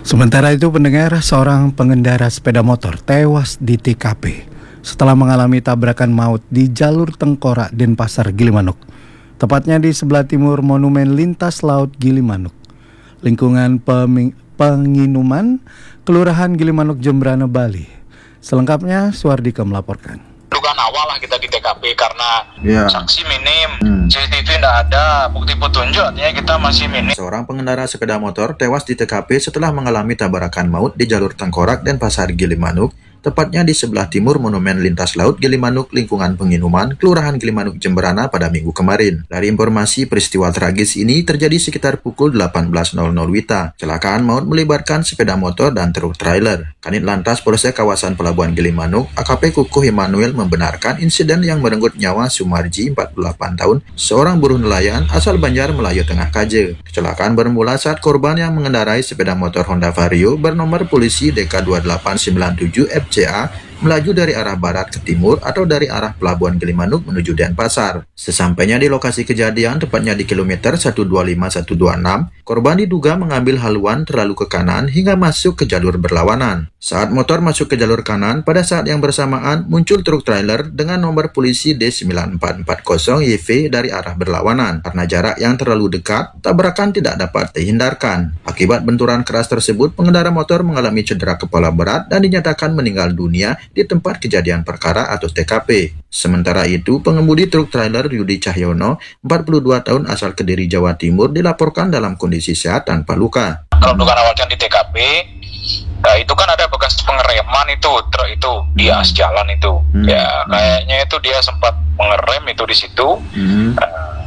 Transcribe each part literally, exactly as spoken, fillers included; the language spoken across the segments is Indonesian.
Sementara itu pendengar, seorang pengendara sepeda motor tewas di T K P setelah mengalami tabrakan maut di jalur Tengkorak Denpasar Gilimanuk. Tepatnya di sebelah timur Monumen Lintas Laut Gilimanuk. Lingkungan peming- penginuman Kelurahan Gilimanuk Jembrana, Bali. Selengkapnya Suardika melaporkan. Dugaan awal lah kita di T K P karena yeah. saksi minim, hmm. C C T V tidak ada, bukti petunjuk artinya kita masih minim. Seorang pengendara sepeda motor tewas di T K P setelah mengalami tabrakan maut di jalur Tengkorak Denpasar Gilimanuk, tepatnya di sebelah timur Monumen Lintas Laut Gilimanuk, lingkungan penginuman Kelurahan Gilimanuk Jembrana pada minggu kemarin. Dari informasi, peristiwa tragis ini terjadi sekitar pukul delapan belas nol nol W I T A. Kecelakaan maut melibatkan sepeda motor dan truk trailer. Kanit Lantas Polsek Kawasan Pelabuhan Gilimanuk, A K P Kukuh Immanuel membenarkan insiden yang merenggut nyawa Sumarji, empat puluh delapan tahun, seorang buruh nelayan asal Banjar Melayu Tengah Kaje. Kecelakaan bermula saat korban yang mengendarai sepeda motor Honda Vario bernomor polisi D K dua delapan sembilan tujuh F C A melaju dari arah barat ke timur atau dari arah Pelabuhan Gilimanuk menuju Denpasar. Sesampainya di lokasi kejadian, tepatnya di kilometer seratus dua puluh lima seratus dua puluh enam, korban diduga mengambil haluan terlalu ke kanan hingga masuk ke jalur berlawanan. Saat motor masuk ke jalur kanan, pada saat yang bersamaan muncul truk trailer dengan nomor polisi D sembilan empat empat nol Y V dari arah berlawanan. Karena jarak yang terlalu dekat, tabrakan tidak dapat dihindarkan. Akibat benturan keras tersebut, pengendara motor mengalami cedera kepala berat dan dinyatakan meninggal dunia di tempat kejadian perkara atau T K P. Sementara itu, pengemudi truk trailer Yudi Cahyono, empat puluh dua tahun asal Kediri, Jawa Timur, dilaporkan dalam kondisi sehat tanpa luka. Kalau dugaan awalnya di T K P, nah itu kan ada bekas pengereman itu, truk itu di as jalan itu. Hmm. Ya, kayaknya itu dia sempat mengerem itu di situ. Hmm. Uh,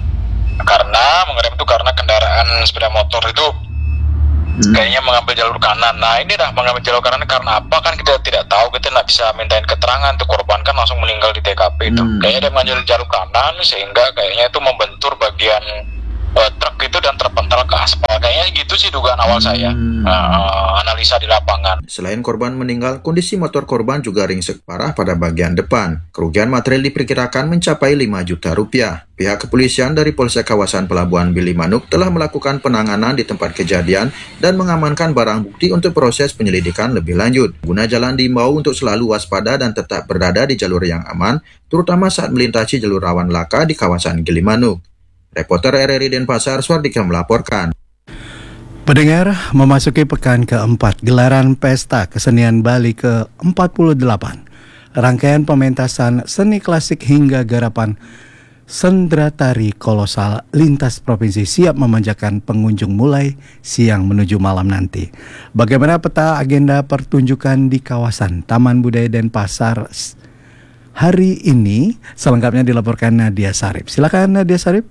karena mengerem itu karena kendaraan sepeda motor itu Hmm. kayaknya mengambil jalur kanan. Nah ini dah mengambil jalur kanan karena apa kan kita tidak tahu, kita tidak bisa mintain keterangan. Tuh korban kan langsung meninggal di T K P itu. Hmm. Kayaknya dia mengambil jalur kanan sehingga kayaknya itu membentur bagian uh, truk itu dan terpental ke aspal. Kayaknya gitu sih dugaan awal hmm. saya. Uh, analisa di lapangan. Selain korban meninggal, kondisi motor korban juga ringsek parah pada bagian depan. Kerugian material diperkirakan mencapai lima juta rupiah. Pihak kepolisian dari Polsek Kawasan Pelabuhan Gilimanuk telah melakukan penanganan di tempat kejadian dan mengamankan barang bukti untuk proses penyelidikan lebih lanjut. Pengguna jalan diimbau untuk selalu waspada dan tetap berada di jalur yang aman, terutama saat melintasi jalur rawan laka di kawasan Gilimanuk. Reporter R R I Denpasar, Suardika melaporkan. Pendengar, memasuki pekan keempat gelaran Pesta Kesenian Bali ke empat puluh delapan. Rangkaian pementasan seni klasik hingga garapan Sendra Tari Kolosal lintas provinsi siap memanjakan pengunjung mulai siang menuju malam nanti. Bagaimana peta agenda pertunjukan di kawasan Taman Budaya Denpasar hari ini? Selengkapnya dilaporkan Nadia Sarip. Silakan Nadia Sarip.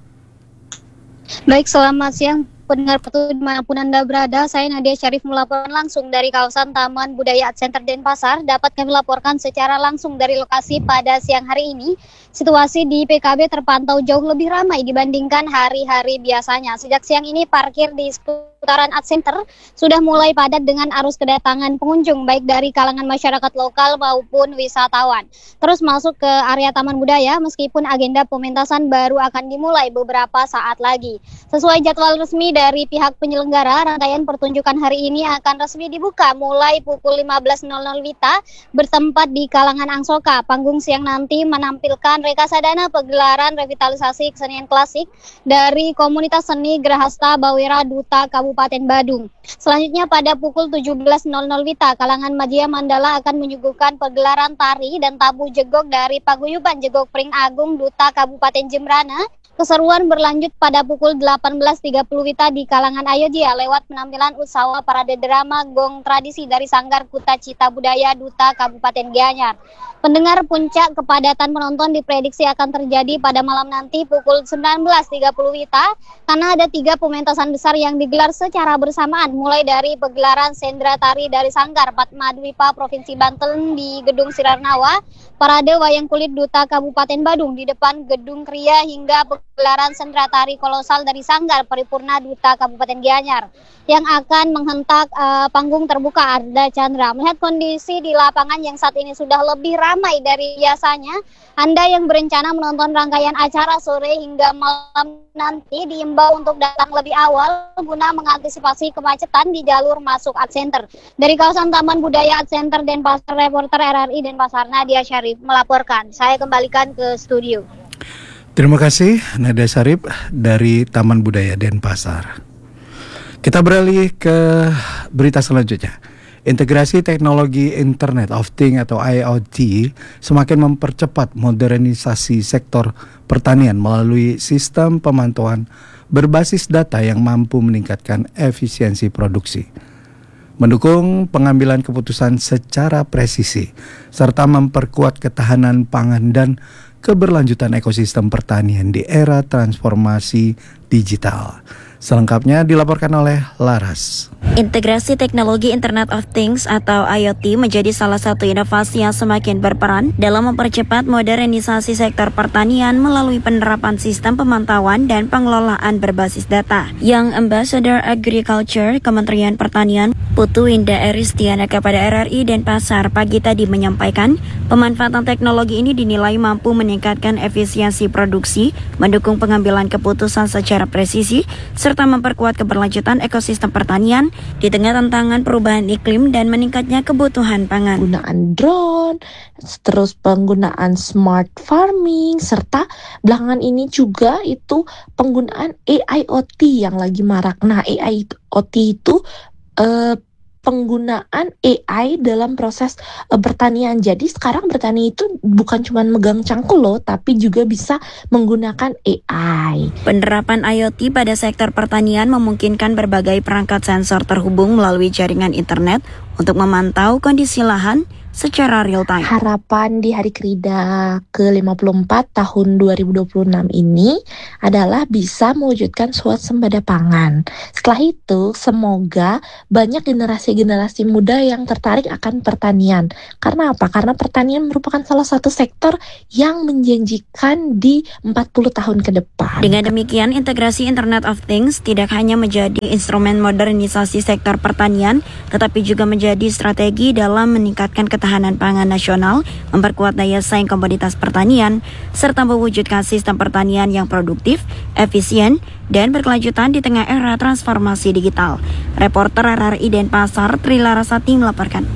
Baik, selamat siang pendengar Petu dimanapun Anda berada. Saya Nadia Syarif melaporkan langsung dari kawasan Taman Budaya Art Center Denpasar. Dapat kami laporkan secara langsung dari lokasi pada siang hari ini. Situasi di P K B terpantau jauh lebih ramai dibandingkan hari-hari biasanya. Sejak siang ini parkir di seputaran Art Center sudah mulai padat dengan arus kedatangan pengunjung baik dari kalangan masyarakat lokal maupun wisatawan. Terus masuk ke area Taman Budaya meskipun agenda pementasan baru akan dimulai beberapa saat lagi. Sesuai jadwal resmi dari pihak penyelenggara, rangkaian pertunjukan hari ini akan resmi dibuka mulai pukul lima belas nol nol W I T A bertempat di Kalangan Angsoka. Panggung siang nanti menampilkan rekasadana pegelaran revitalisasi kesenian klasik dari komunitas seni Grahasta Bawera Duta Kabupaten Badung. Selanjutnya pada pukul tujuh belas nol nol W I T A, Kalangan Majia Mandala akan menyuguhkan pegelaran tari dan tabu jegok dari Paguyuban Jegok Pring Agung Duta Kabupaten Jembrana. Keseruan berlanjut pada pukul delapan belas tiga puluh W I T A di Kalangan Ayodhya lewat penampilan usaha parade drama gong tradisi dari Sanggar Kuta Cita Budaya Duta Kabupaten Gianyar. Pendengar, puncak kepadatan penonton diprediksi akan terjadi pada malam nanti pukul sembilan belas tiga puluh W I T A karena ada tiga pementasan besar yang digelar secara bersamaan, mulai dari pegelaran Sendra Tari dari Sanggar Padmadwipa Provinsi Banten di Gedung Sirarnawa, parade wayang kulit Duta Kabupaten Badung di depan Gedung Kria hingga gelaran sentra tari kolosal dari Sanggar Paripurna Duta Kabupaten Gianyar yang akan menghentak uh, panggung terbuka Arda Chandra. Melihat kondisi di lapangan yang saat ini sudah lebih ramai dari biasanya, Anda yang berencana menonton rangkaian acara sore hingga malam nanti diimbau untuk datang lebih awal guna mengantisipasi kemacetan di jalur masuk Art Center. Dari kawasan Taman Budaya Art Center Denpasar, reporter R R I Denpasar Nadia Syarif melaporkan. Saya kembalikan ke studio. Terima kasih Nadia Syarif dari Taman Budaya Denpasar. Kita beralih ke berita selanjutnya. Integrasi teknologi Internet of Things atau I O T semakin mempercepat modernisasi sektor pertanian melalui sistem pemantauan berbasis data yang mampu meningkatkan efisiensi produksi, mendukung pengambilan keputusan secara presisi, serta memperkuat ketahanan pangan dan keberlanjutan ekosistem pertanian di era transformasi digital. Selengkapnya dilaporkan oleh Laras. Integrasi teknologi Internet of Things atau I O T menjadi salah satu inovasi yang semakin berperan dalam mempercepat modernisasi sektor pertanian melalui penerapan sistem pemantauan dan pengelolaan berbasis data. Yang Ambassador Agriculture Kementerian Pertanian Putu Indah Eristiana kepada R R I Denpasar pagi tadi menyampaikan, pemanfaatan teknologi ini dinilai mampu meningkatkan efisiensi produksi, mendukung pengambilan keputusan secara presisi, serta memperkuat keberlanjutan ekosistem pertanian di tengah tantangan perubahan iklim dan meningkatnya kebutuhan pangan. Penggunaan drone, terus penggunaan smart farming, serta belakangan ini juga itu penggunaan A I O T yang lagi marak. Nah, A I O T itu uh, penggunaan A I dalam proses uh, pertanian. Jadi sekarang bertani itu bukan cuma megang cangkul loh, tapi juga bisa menggunakan A I. Penerapan I O T pada sektor pertanian memungkinkan berbagai perangkat sensor terhubung melalui jaringan internet untuk memantau kondisi lahan secara real time. Harapan di Hari Krida ke lima puluh empat tahun dua ribu dua puluh enam ini adalah bisa mewujudkan swasembada pangan. Setelah itu, semoga banyak generasi-generasi muda yang tertarik akan pertanian. Karena apa? Karena pertanian merupakan salah satu sektor yang menjanjikan di empat puluh tahun ke depan. Dengan demikian, integrasi Internet of Things tidak hanya menjadi instrumen modernisasi sektor pertanian, tetapi juga menjadi strategi dalam meningkatkan ketahanan pangan nasional, memperkuat daya saing komoditas pertanian, serta mewujudkan sistem pertanian yang produktif, efisien, dan berkelanjutan di tengah era transformasi digital. Reporter R R I Denpasar, Tri Larasati melaporkan.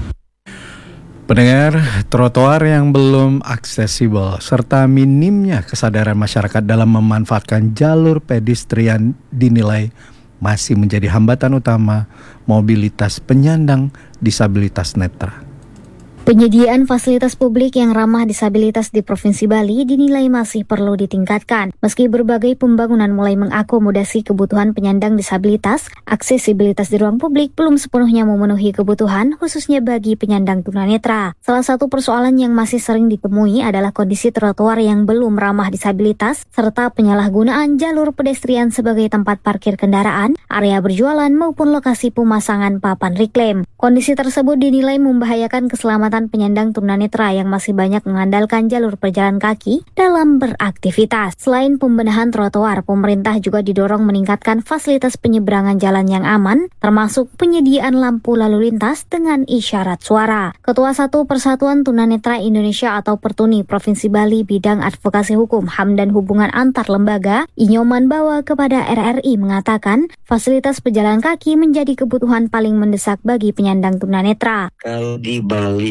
Pendengar, trotoar yang belum aksesibel serta minimnya kesadaran masyarakat dalam memanfaatkan jalur pedestrian dinilai masih menjadi hambatan utama mobilitas penyandang disabilitas netra. Penyediaan fasilitas publik yang ramah disabilitas di Provinsi Bali dinilai masih perlu ditingkatkan. Meski berbagai pembangunan mulai mengakomodasi kebutuhan penyandang disabilitas, aksesibilitas di ruang publik belum sepenuhnya memenuhi kebutuhan, khususnya bagi penyandang tunanetra. Salah satu persoalan yang masih sering ditemui adalah kondisi trotoar yang belum ramah disabilitas, serta penyalahgunaan jalur pedestrian sebagai tempat parkir kendaraan, area berjualan, maupun lokasi pemasangan papan reklam. Kondisi tersebut dinilai membahayakan keselamatan penyandang tunanetra yang masih banyak mengandalkan jalur pejalan kaki dalam beraktivitas. Selain pembenahan trotoar, pemerintah juga didorong meningkatkan fasilitas penyeberangan jalan yang aman, termasuk penyediaan lampu lalu lintas dengan isyarat suara. Ketua satu Persatuan Tunanetra Indonesia atau Pertuni Provinsi Bali Bidang Advokasi Hukum, H A M dan Hubungan Antar Lembaga, Inyoman Bawa kepada R R I mengatakan, fasilitas pejalan kaki menjadi kebutuhan paling mendesak bagi penyandang tunanetra. Kalau di Bali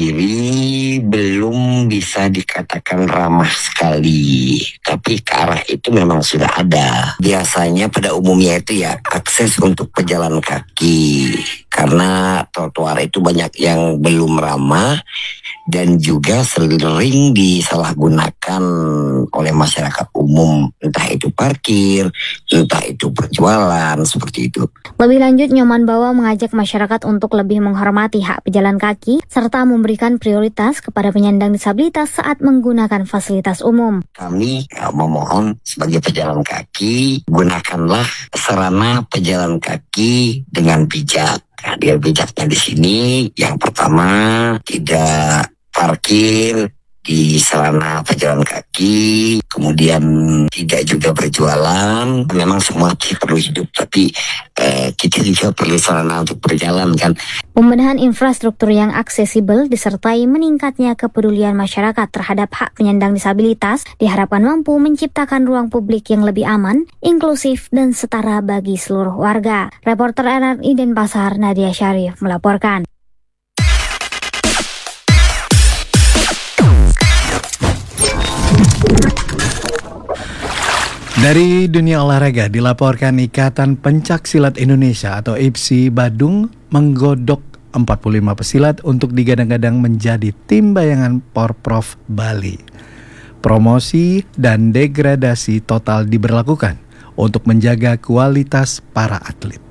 sendiri belum bisa dikatakan ramah sekali, tapi ke arah itu memang sudah ada. Biasanya pada umumnya itu ya akses untuk pejalan kaki, karena trotoar itu banyak yang belum ramah dan juga sering disalahgunakan oleh masyarakat umum, entah itu parkir, entah itu perjualan, seperti itu. Lebih lanjut, Nyoman Bawa mengajak masyarakat untuk lebih menghormati hak pejalan kaki serta memberikan prioritas kepada penyandang disabilitas saat menggunakan fasilitas umum. Kami ya, memohon sebagai pejalan kaki, gunakanlah sarana pejalan kaki dengan bijak. Nah, dia bijaknya di sini, yang pertama tidak parkir di sarana pejalan kaki, kemudian tidak juga berjualan. Memang semua perlu hidup, tapi eh, kita juga perlu sarana untuk berjalan kan. Pembenahan infrastruktur yang aksesibel disertai meningkatnya kepedulian masyarakat terhadap hak penyandang disabilitas diharapkan mampu menciptakan ruang publik yang lebih aman, inklusif, dan setara bagi seluruh warga. Reporter R R I Denpasar Nadia Syarif melaporkan. Dari dunia olahraga dilaporkan Ikatan Pencak Silat Indonesia atau I P S I Badung menggodok empat puluh lima pesilat untuk digadang-gadang menjadi tim bayangan Porprov Bali. Promosi dan degradasi total diberlakukan untuk menjaga kualitas para atlet.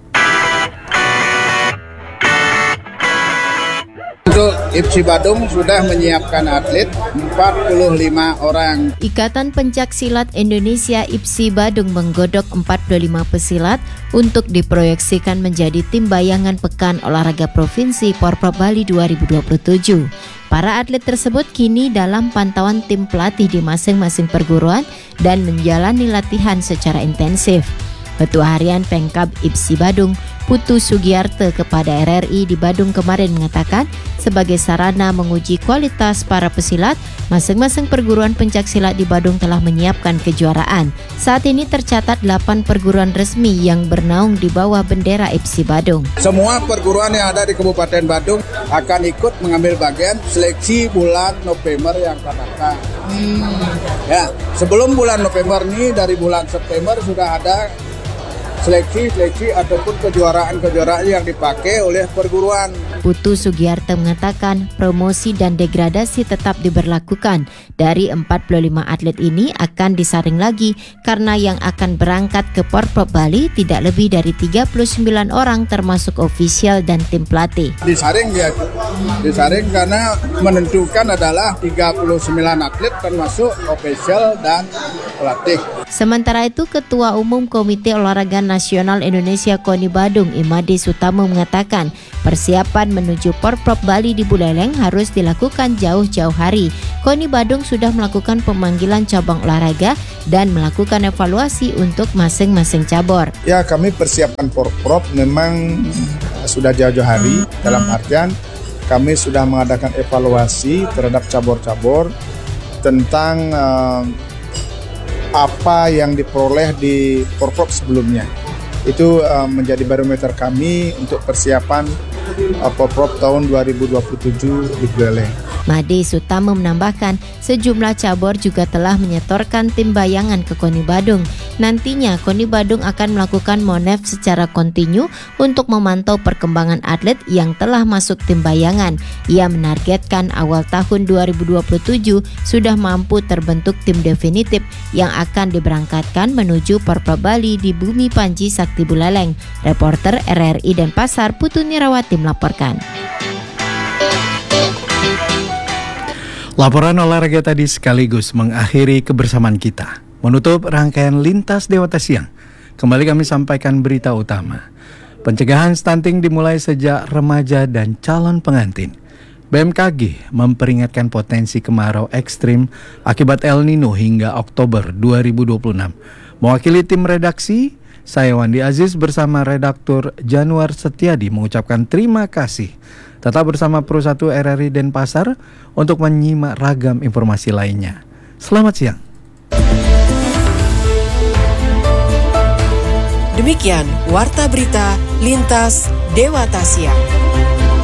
Untuk I P S I Badung sudah menyiapkan atlet empat puluh lima orang. Ikatan Pencak Silat Indonesia I P S I Badung menggodok empat puluh lima pesilat untuk diproyeksikan menjadi tim bayangan Pekan Olahraga Provinsi Porprov Bali dua ribu dua puluh tujuh. Para atlet tersebut kini dalam pantauan tim pelatih di masing-masing perguruan dan menjalani latihan secara intensif. Ketua Harian Pengkab I P S I Badung, Putu Sugiarte kepada R R I di Badung kemarin mengatakan sebagai sarana menguji kualitas para pesilat, masing-masing perguruan pencak silat di Badung telah menyiapkan kejuaraan. Saat ini tercatat delapan perguruan resmi yang bernaung di bawah bendera I P S I Badung. Semua perguruan yang ada di Kabupaten Badung akan ikut mengambil bagian seleksi bulan November yang akan datang. Hmm. Ya, sebelum bulan November ini dari bulan September sudah ada seleksi-seleksi ataupun kejuaraan-kejuaraan yang dipakai oleh perguruan. Putu Sugiarte mengatakan promosi dan degradasi tetap diberlakukan. Dari empat puluh lima atlet ini akan disaring lagi karena yang akan berangkat ke Porprov Bali tidak lebih dari tiga puluh sembilan orang termasuk ofisial dan tim pelatih. Disaring ya, disaring karena menentukan adalah tiga puluh sembilan atlet termasuk ofisial dan pelatih. Sementara itu Ketua Umum Komite Olahraga Nasional Indonesia KONI Badung Imade Sutamo mengatakan persiapan menuju Porprov Bali di Buleleng harus dilakukan jauh-jauh hari. KONI Badung sudah melakukan pemanggilan cabang olahraga dan melakukan evaluasi untuk masing-masing cabur. Ya, kami persiapan Porprov memang sudah jauh-jauh hari, dalam artian kami sudah mengadakan evaluasi terhadap cabur-cabur tentang uh, apa yang diperoleh di Porprov sebelumnya. Itu uh, menjadi barometer kami untuk persiapan uh, Porprov tahun dua ribu dua puluh tujuh di Buleleng. Made Sutamo menambahkan sejumlah cabur juga telah menyetorkan tim bayangan ke KONI Badung. Nantinya KONI Badung akan melakukan monef secara kontinu untuk memantau perkembangan atlet yang telah masuk tim bayangan. Ia menargetkan awal tahun dua ribu dua puluh tujuh sudah mampu terbentuk tim definitif yang akan diberangkatkan menuju Porprov Bali di Bumi Panji Sakti Buleleng. Reporter R R I Denpasar Putu Nirawati melaporkan. Laporan olahraga tadi sekaligus mengakhiri kebersamaan kita. Menutup rangkaian Lintas Dewata Siang, kembali kami sampaikan berita utama. Pencegahan stunting dimulai sejak remaja dan calon pengantin. B M K G memperingatkan potensi kemarau ekstrim akibat El Nino hingga Oktober dua ribu dua puluh enam. Mewakili tim redaksi, saya Wandi Aziz bersama redaktur Januar Setiadi mengucapkan terima kasih. Tetap bersama Pro satu R R I Denpasar untuk menyimak ragam informasi lainnya. Selamat siang. Demikian Warta Berita Lintas Dewata Siang.